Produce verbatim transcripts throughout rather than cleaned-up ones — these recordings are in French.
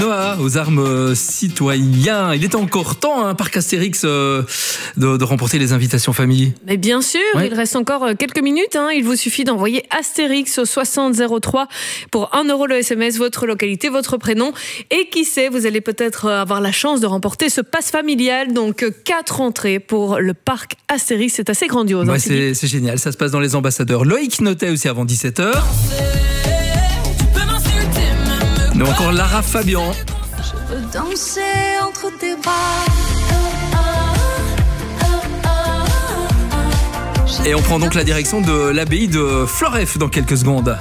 Noah, aux armes citoyens. Il est encore temps, hein, Parc Astérix, euh, de, de remporter les invitations famille. Mais bien sûr, ouais. Il reste encore quelques minutes. Hein. Il vous suffit d'envoyer Astérix au soixante zéro trois pour un euro le S M S, votre localité, votre prénom. Et qui sait, vous allez peut-être avoir la chance de remporter ce pass familial. Donc, quatre entrées pour le Parc Astérix. C'est assez grandiose. Ouais, hein, c'est, c'est génial. Ça se passe dans les ambassadeurs. Loïc Notet aussi avant dix-sept heures. Mais encore Lara Fabian. Je veux danser entre tes bras. Et on prend donc la direction de l'abbaye de Floreffe dans quelques secondes.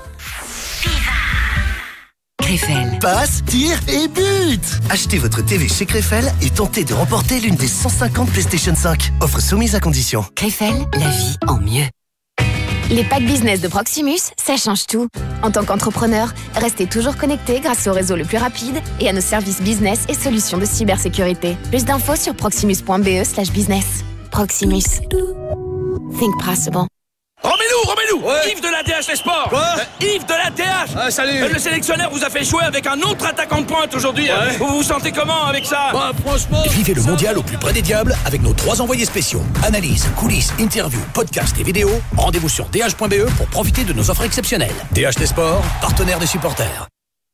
Krefel. Passe, tire et but. Achetez votre T V chez Krefel et tentez de remporter l'une des cent cinquante PlayStation cinq. Offre soumise à condition. Krefel, la vie en mieux. Les packs business de Proximus, ça change tout. En tant qu'entrepreneur, restez toujours connecté grâce au réseau le plus rapide et à nos services business et solutions de cybersécurité. Plus d'infos sur proximus.be slash business. Proximus. Think possible. Remets-nous, remets-nous ouais. Yves de la T H Les Sports. Quoi euh, Yves de la T H. Ah, salut. Le sélectionneur vous a fait jouer avec un autre attaquant de pointe aujourd'hui. Ouais. Vous vous sentez comment avec ça? Bah, franchement... Vivez le mondial au plus près des diables avec nos trois envoyés spéciaux. Analyse, coulisses, interviews, podcasts et vidéos. Rendez-vous sur d h point b e pour profiter de nos offres exceptionnelles. D H Les Sports, partenaire des supporters.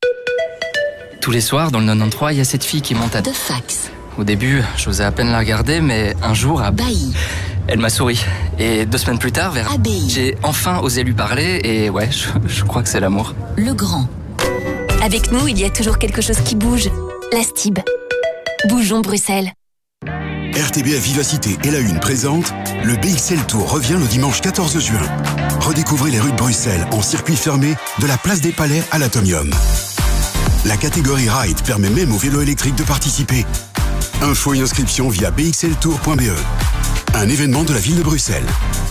Tous les soirs, dans le quatre-vingt-treize, il y a cette fille qui monte à... De fax. Au début, j'osais à peine la regarder, mais un jour, à... Bailly. Elle m'a souri. Et deux semaines plus tard, vers... Abbaye. J'ai enfin osé lui parler et ouais, je, je crois que c'est l'amour. Le Grand. Avec nous, il y a toujours quelque chose qui bouge. La Stib. Bougeons Bruxelles. R T B F Vivacité et la Une présente le B X L Tour revient le dimanche quatorze juin. Redécouvrez les rues de Bruxelles en circuit fermé de la place des Palais à l'Atomium. La catégorie Ride permet même aux vélos électriques de participer. Info et inscription via b x l tour point b e. Un événement de la ville de Bruxelles.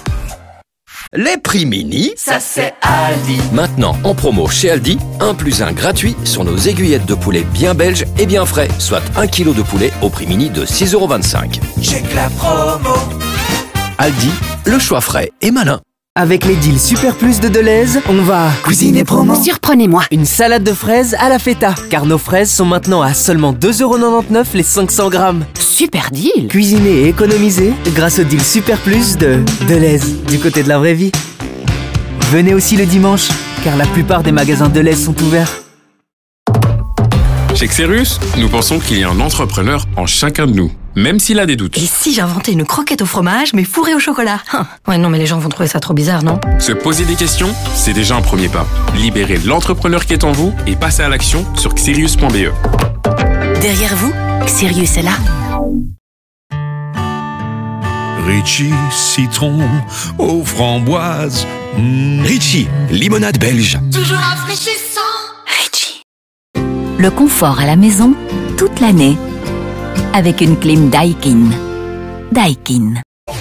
Les prix mini, ça c'est Aldi. Maintenant en promo chez Aldi, un plus un gratuit sur nos aiguillettes de poulet bien belges et bien frais, soit un kilo de poulet au prix mini de six euros vingt-cinq. Check la promo. Aldi, le choix frais et malin. Avec les deals Super Plus de Deleuze, on va cuisiner promo. Surprenez-moi. Une salade de fraises à la feta, car nos fraises sont maintenant à seulement deux euros quatre-vingt-dix-neuf les cinq cents grammes. Super deal. Cuisiner et économiser grâce au deal Super Plus de Deleuze, du côté de la vraie vie. Venez aussi le dimanche, car la plupart des magasins Deleuze sont ouverts. Chez Xerus, nous pensons qu'il y a un entrepreneur en chacun de nous, même s'il a des doutes. Et si j'inventais une croquette au fromage, mais fourrée au chocolat? Ouais, non, mais les gens vont trouver ça trop bizarre, non? Se poser des questions, c'est déjà un premier pas. Libérez l'entrepreneur qui est en vous et passez à l'action sur xerius point b e. Derrière vous, Xerius est là. Ritchie, citron aux framboises. Mmh. Ritchie, limonade belge. Toujours rafraîchissant. Le confort à la maison, toute l'année, avec une clim Daikin. Daikin.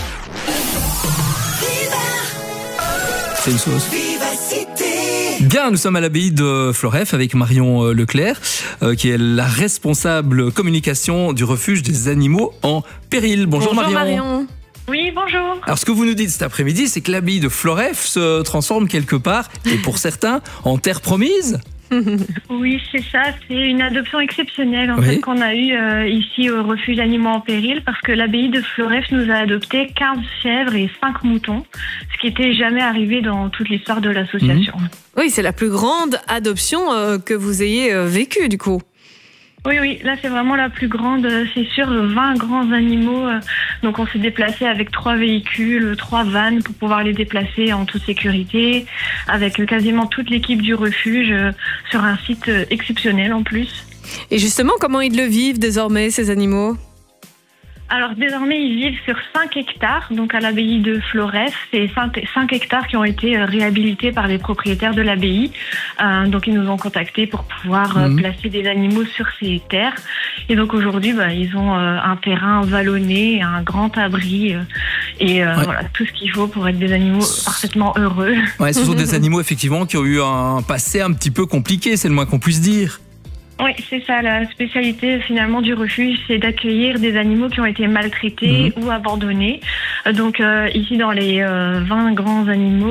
C'est une sauce. Bien, nous sommes à l'abbaye de Floreffe avec Marion Leclerc, euh, qui est la responsable communication du refuge des animaux en péril. Bonjour, bonjour Marion. Marion. Oui, bonjour. Alors, ce que vous nous dites cet après-midi, c'est que l'abbaye de Floreffe se transforme quelque part, et pour certains, en terre promise. Oui, c'est ça. C'est une adoption exceptionnelle en oui. fait, qu'on a eue euh, ici au refuge d'animaux en péril, parce que l'abbaye de Floreffe nous a adopté quinze chèvres et cinq moutons, ce qui n'était jamais arrivé dans toute l'histoire de l'association. Mmh. Oui, c'est la plus grande adoption euh, que vous ayez euh, vécue du coup. Oui, oui, là c'est vraiment la plus grande, c'est sûr, vingt grands animaux. Donc on s'est déplacé avec trois véhicules, trois vannes pour pouvoir les déplacer en toute sécurité, avec quasiment toute l'équipe du refuge sur un site exceptionnel en plus. Et justement, comment ils le vivent désormais, ces animaux ? Alors désormais, ils vivent sur cinq hectares, donc à l'abbaye de Floreffe. C'est cinq hectares qui ont été réhabilités par les propriétaires de l'abbaye. Euh, donc ils nous ont contactés pour pouvoir mmh. placer des animaux sur ces terres. Et donc aujourd'hui, bah, ils ont euh, un terrain vallonné, un grand abri euh, et euh, ouais. voilà, tout ce qu'il faut pour être des animaux parfaitement heureux. Ouais, ce sont des animaux effectivement qui ont eu un passé un petit peu compliqué, c'est le moins qu'on puisse dire. Oui, c'est ça, la spécialité finalement du refuge, c'est d'accueillir des animaux qui ont été maltraités mmh. ou abandonnés. Donc euh, ici dans les euh, vingt grands animaux,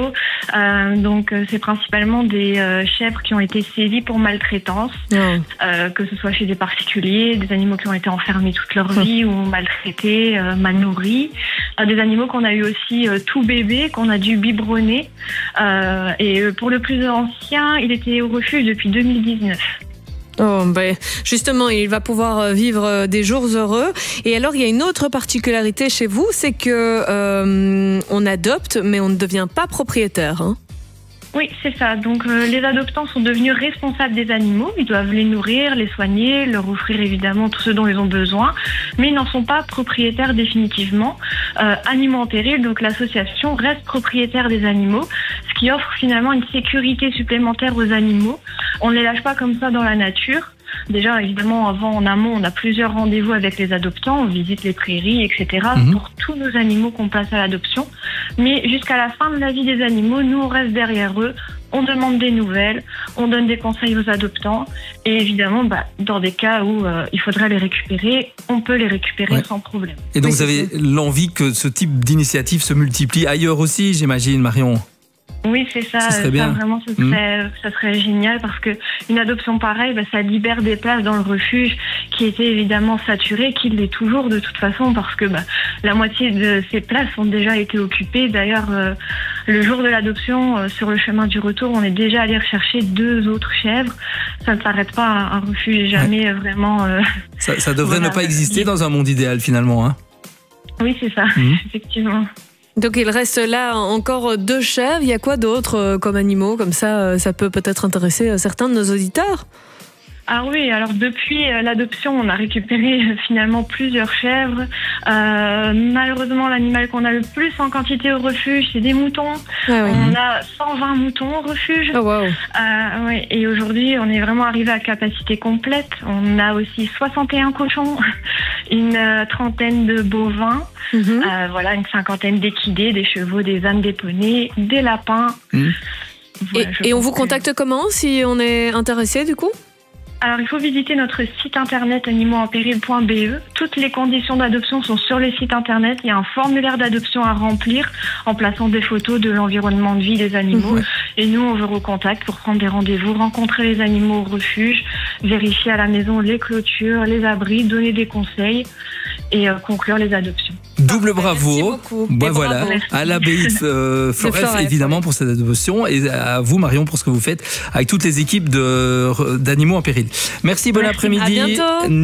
Euh, donc euh, c'est principalement des euh, chèvres qui ont été saisies pour maltraitance, oh. euh, que ce soit chez des particuliers, des animaux qui ont été enfermés toute leur vie oh. ou maltraités, euh, mal nourris, euh, des animaux qu'on a eu aussi euh, tout bébé, qu'on a dû biberonner. Euh, et euh, pour le plus ancien, il était au refuge depuis deux mille dix-neuf. Oh, ben, justement, il va pouvoir vivre des jours heureux. Et alors, il y a une autre particularité chez vous, c'est que euh, on adopte, mais on ne devient pas propriétaire. Hein. Oui, c'est ça. Donc, euh, les adoptants sont devenus responsables des animaux. Ils doivent les nourrir, les soigner, leur offrir évidemment tout ce dont ils ont besoin. Mais ils n'en sont pas propriétaires définitivement. Euh, Animaux en péril, donc l'association reste propriétaire des animaux, ce qui offre finalement une sécurité supplémentaire aux animaux. On ne les lâche pas comme ça dans la nature. Déjà, évidemment, avant, en amont, on a plusieurs rendez-vous avec les adoptants, on visite les prairies, et cetera, mmh. pour tous nos animaux qu'on place à l'adoption. Mais jusqu'à la fin de la vie des animaux, nous, on reste derrière eux, on demande des nouvelles, on donne des conseils aux adoptants. Et évidemment, bah, dans des cas où euh, il faudrait les récupérer, on peut les récupérer ouais. sans problème. Et donc, oui, vous avez ça. l'envie que ce type d'initiative se multiplie ailleurs aussi, j'imagine, Marion ? Oui, c'est ça. Ça serait ça, bien. Vraiment, ce serait, mmh. ça serait génial parce que une adoption pareille, bah, ça libère des places dans le refuge qui étaient évidemment saturées, qui l'est toujours de toute façon parce que bah, la moitié de ces places ont déjà été occupées. D'ailleurs, euh, le jour de l'adoption, euh, sur le chemin du retour, on est déjà allé rechercher deux autres chèvres. Ça ne s'arrête pas, un refuge jamais ouais. vraiment. Euh, ça, ça devrait voilà, ne pas exister dans un monde idéal finalement. Hein. Oui, c'est ça, mmh. effectivement. Donc il reste là encore deux chèvres. Il y a quoi d'autre comme animaux? Comme ça, ça peut peut-être intéresser certains de nos auditeurs. Ah oui, alors depuis l'adoption, on a récupéré finalement plusieurs chèvres. Euh, malheureusement, l'animal qu'on a le plus en quantité au refuge, c'est des moutons. Ah oui. On a cent vingt moutons au refuge. Oh wow. Euh, ouais, et aujourd'hui, on est vraiment arrivé à capacité complète. On a aussi soixante et un cochons, une trentaine de bovins, mm-hmm. euh, voilà, une cinquantaine d'équidés, des chevaux, des ânes, des poneys, des lapins. Mm. Voilà, et et on vous contacte comment si on est intéressé du coup? Alors, il faut visiter notre site internet animaux en péril point b e. Toutes les conditions d'adoption sont sur le site internet. Il y a un formulaire d'adoption à remplir en plaçant des photos de l'environnement de vie des animaux. Mmh. Et nous, on vous recontacte pour prendre des rendez-vous, rencontrer les animaux au refuge, vérifier à la maison les clôtures, les abris, donner des conseils et euh, conclure les adoptions. Double bravo. Bah voilà, bravo. À l'abbaye euh, Floref évidemment pour cette adoption et à vous Marion pour ce que vous faites avec toutes les équipes de, d'animaux en péril. Merci, bon Merci. après-midi.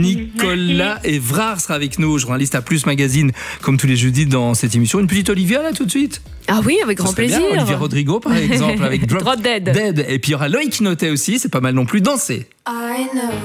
Nicolas Merci. Evrard sera avec nous, journaliste à Plus Magazine comme tous les jeudis dans cette émission. Une petite Olivia là tout de suite. Ah oui, avec grand plaisir. Bien, Olivia Rodrigo par exemple avec Drop, Drop Dead. Dead. Et puis il y aura Loïc Notet aussi, c'est pas mal non plus, Danser. I know.